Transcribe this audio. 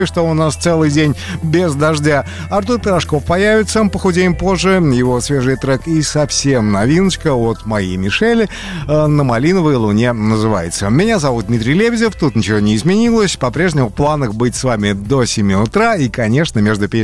что у нас целый день без дождя. Артур Пирожков появится, похудеем позже. Его свежий трек и совсем новиночка от моей Мишели «На малиновой луне» называется. Меня зовут Дмитрий Лебедев, тут ничего не изменилось. По-прежнему в планах быть с вами до 7 утра и, конечно, между песнями